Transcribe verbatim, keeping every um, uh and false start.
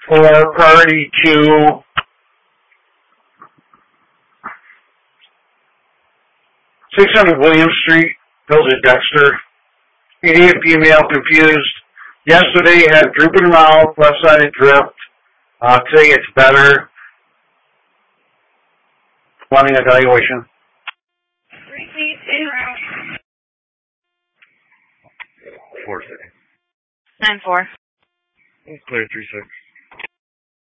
for priority to six hundred William Street, Village Dexter. Idiot female confused. Yesterday had drooping mouth, left-sided drip. Uh, today it's better. Wanting evaluation. Four six. Nine four. Clear three six.